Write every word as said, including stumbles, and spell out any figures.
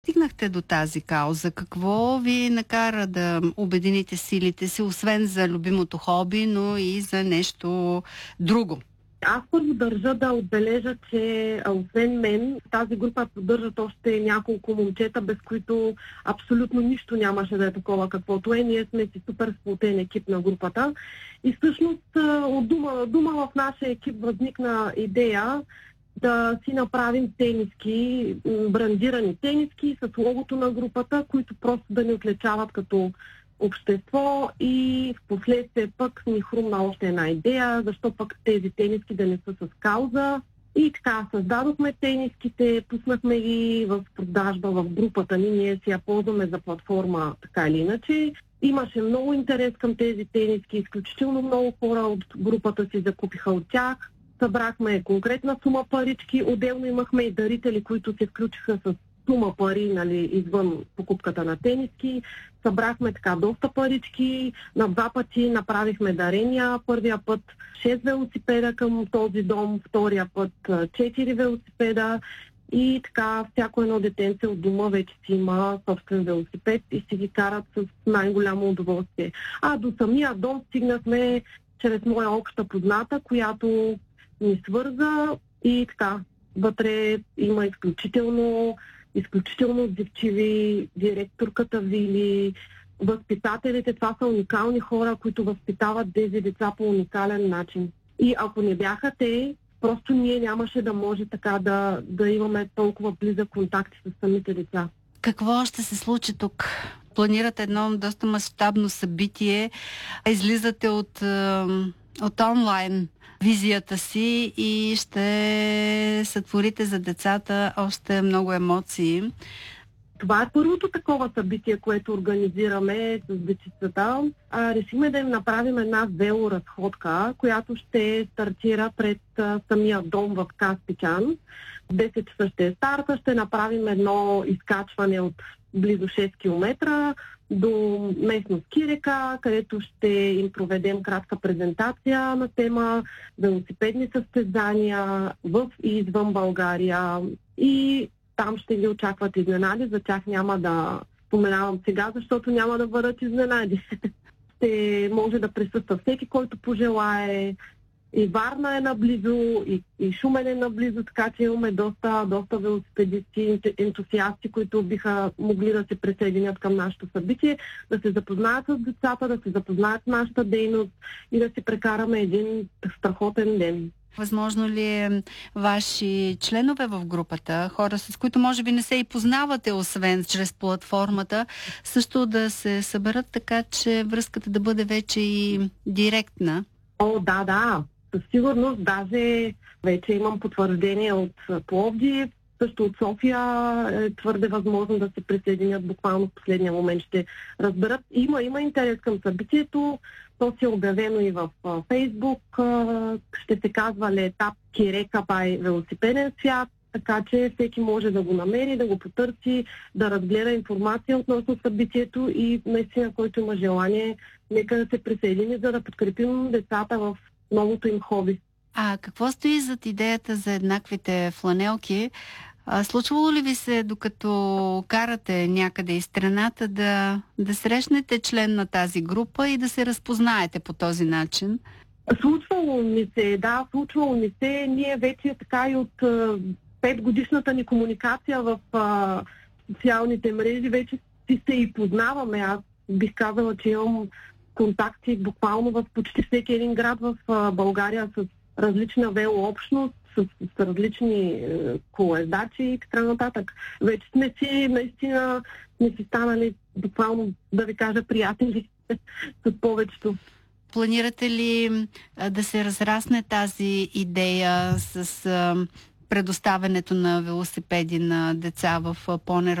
Стигнахте до тази кауза. Какво ви накара да обедините силите си, освен за любимото хоби, но и за нещо друго? Аз първо държа да отбележа, че а, освен мен, тази група поддържат още няколко момчета, без които абсолютно нищо нямаше да е такова каквото е. Ние сме си супер сплотен екип на групата. И всъщност от дума на дума в нашия екип възникна идея да си направим тениски, брандирани тениски с логото на групата, които просто да ни отличават като общество, и в последствие пък ни хрумна още една идея, защо пък тези тениски да не са с кауза. И така, създадохме тениските, пуснахме ги в продажба в групата ни, ние си я ползваме за платформа така или иначе. Имаше много интерес към тези тениски, изключително много хора от групата си закупиха от тях. Събрахме конкретна сума парички, отделно имахме и дарители, които се включиха с сума пари, нали, извън покупката на тениски. Събрахме така доста парички, на два пъти направихме дарения. Първия път шест велосипеда към този дом, втория път четири велосипеда. И така, всяко едно детенце от дома вече си има собствен велосипед и си ги карат с най-голямо удоволствие. А до самия дом стигнахме чрез моя обща позната, която ни свърза, и така, вътре има изключително изключително отзивчиви, директорката Вили, възпитателите. Това са уникални хора, които възпитават тези деца по уникален начин. И ако не бяха те, просто ние нямаше да може така да, да имаме толкова близък контакт с самите деца. Какво ще се случи тук? Планирате едно доста мащабно събитие, излизате от, от онлайн визията си и ще сътворите за децата още много емоции. Това е първото такова събитие, което организираме с децицата. А, решихме да им направим една велоразходка, която ще стартира пред а, самия дом в Каспичан. В десет часа ще е старта, ще направим едно изкачване от близо шест километра до местност Кирека, където ще им проведем кратка презентация на тема велосипедни състезания в и извън България. И там ще ги очакват изненади. За тях няма да споменавам сега, защото няма да бъдат изненади. Ще може да присъства всеки, който пожелае. И Варна е наблизо, и, и Шумен е наблизо, така че имаме доста, доста велосипедисти, ентусиасти, които биха могли да се присъединят към нашето събитие, да се запознаят с децата, да се запознаят с нашата дейност и да си прекараме един страхотен ден. Възможно ли е ваши членове в групата, хора с които може би не се и познавате, освен чрез платформата, също да се съберат така, че връзката да бъде вече и директна? О, да, да. Със сигурност, даже вече имам потвърждение от Пловдив, също от София е твърде възможно да се присъединят буквално в последния момент. Ще разберат. Има, има интерес към събитието. То си е обявено и в Фейсбук. Ще се казва Летап Кирека бай велосипеден свят, така че всеки може да го намери, да го потърси, да разгледа информация относно събитието и наистина, който има желание, нека да се присъедини, за да подкрепим децата в новото им хоби. А какво стои зад идеята за еднаквите фланелки? А, случвало ли ви се, докато карате някъде из страната, да, да срещнете член на тази група и да се разпознаете по този начин? Случвало ми се, да, случвало ми се. Ние вече така и от пет годишната ни комуникация в а, социалните мрежи вече си се и познаваме. Аз бих казала, че имам контакти буквално в почти всеки един град в а, България с различна велообщност, с, с различни е, колоездачи и така нататък. Вече сме си, наистина, сме си станали буквално, да ви кажа, приятели с повечето. Планирате ли а, да се разрасне тази идея с а, предоставянето на велосипеди на деца в по